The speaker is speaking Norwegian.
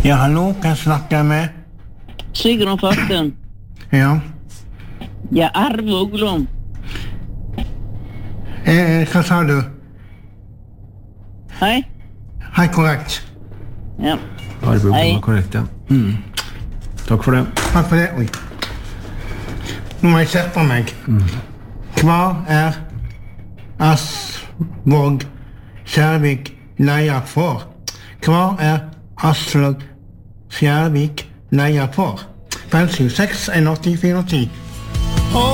Ja, hallo, kan jeg snakke med? Sigrun Fortun. Ja. Ja, Arve Uglum. Hva sa du? Hei. Hei, korrekt. Ja. Arve Hei. var korrekt, ja. Takk for det. Takk for det. Oi. Nå må jeg sette meg. Hva Aslak Skjærvik leia for? Hva Aslak Skjærvik leia for? 576 180 410.